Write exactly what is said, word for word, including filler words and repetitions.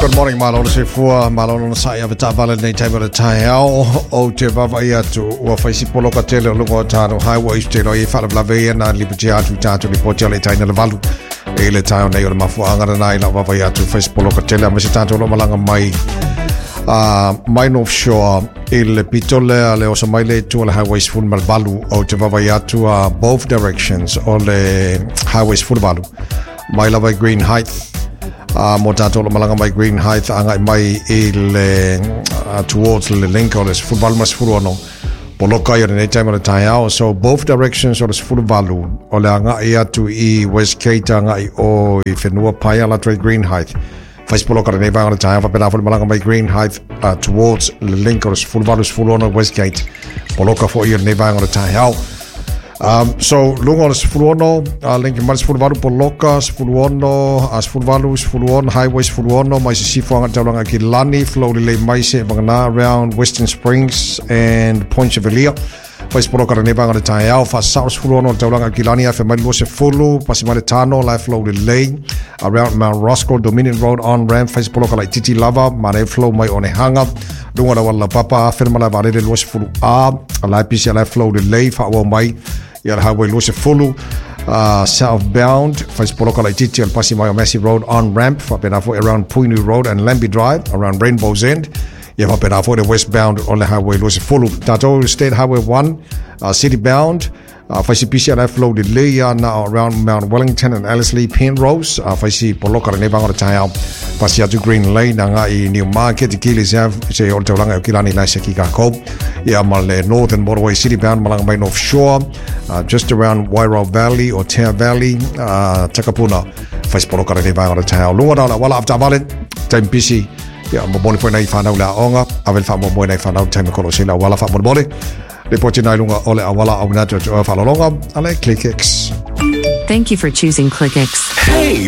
Good morning, Malona Sefua, Malona Saya, Vitavala, Native of the Tayao, O Tevavayatu, or Faisipolo Catelo, Lugotano, Highways, Telo, Fala Blavean, and Libertiatu, Tato, Lipotel, Tina Valu, Ele Town, Nail Mafuanga, and I love Vavayatu, Faisipolo Catella, Messitato, Malanga, my. Uh, mine offshore il pitole le osamaile to the highways full malbalu o te vavayatu uh, both directions o le highways full balu mai lava Green Height uh, mo tato lo malanga mai Green Height anga mai il uh, towards the link o le full balu mas full ono poloka yo nei time o le taiao so both directions o le full balu o le anga ia to i Westgate anga i o i whenua pai ala trade Green Height Facebook local neighbor on the time for Benafol Malanga by Green Height uh, towards the link or full values full on Westgate. Poloka for your neighbor on the time. Um, so Lungo is full on, uh, link in full value Poloka, full on, as full values, full on, highways full on, my Sifang Talanga Kilani, flow relay Maise, Bangana around Western Springs and Point Chevalier. Facebook local neighbor on the time. Alpha South full on Talanga Kilani, Family was a full, Pasimaritano, life flow relay. Around Mount Roscoe, Dominion Road on ramp, Facebook local like Titi Lava, Mane flow, my on a hang up. Don't want to wala papa, Firmala Varede was full up, a light P C L flow delay, Fatwa my, your highway was a full, uh, southbound, Facebook local like Titi and Pasimayo Messi Road on ramp, for Benafo around Puynu Road and Lambie Drive, around Rainbow's End. You have Benafo the westbound on the highway was a full. Tato State Highway one, uh, city bound. Uh, Faisi P C L flow delay now around Mount Wellington and Ellerslie Penrose. Uh, Faisi Poloka and Nebang on the time. Faisi to Green Lane, Nanga in New Market, Kilis have say all Tolanga Kilani Lasaki Kako. Yeah, Malay Northern Borderway City bound Malanga Bay North Shore, uh, just around Wairau Valley or Tear Valley, uh, Takapuna. Faisi Poloka and Nebang on the time. Luana, while after Valid, time P C. Yeah, Moboni for Night Fan out La Onga. I will find more Night Fan out time Colosila, while I found Moboni. Reporting Nailunga Ole Awala Awnato to Falolonga, Ale ClickX. Thank you for choosing ClickX. Hey!